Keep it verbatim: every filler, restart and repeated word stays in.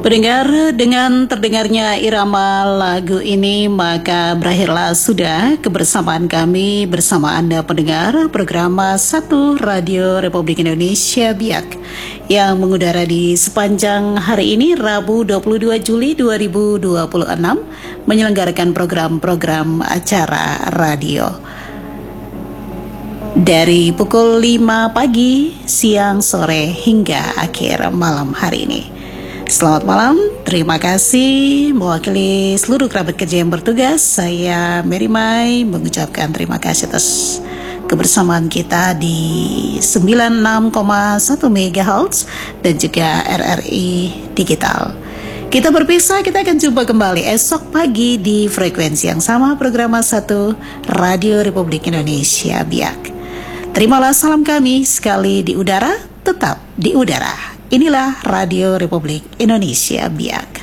Pendengar, dengan terdengarnya irama lagu ini, maka berakhirlah sudah kebersamaan kami bersama Anda pendengar program satu Radio Republik Indonesia Biak yang mengudara di sepanjang hari ini Rabu dua puluh dua Juli dua ribu dua puluh enam, menyelenggarakan program-program acara radio dari pukul lima pagi, siang, sore hingga akhir malam hari ini. Selamat malam, terima kasih mewakili seluruh kerabat kerja yang bertugas. Saya Mary Mai mengucapkan terima kasih atas kebersamaan kita di sembilan puluh enam koma satu megahertz dan juga R R I Digital. Kita berpisah, kita akan jumpa kembali esok pagi di frekuensi yang sama, program satu Radio Republik Indonesia Biak. Terimalah salam kami sekali di udara, tetap di udara. Inilah Radio Republik Indonesia Biak.